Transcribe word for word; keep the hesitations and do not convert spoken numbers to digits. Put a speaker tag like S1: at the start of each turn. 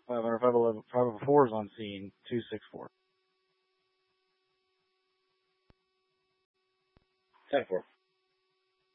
S1: five hundred, five eleven, five oh four is on scene, two six four.
S2: ten four.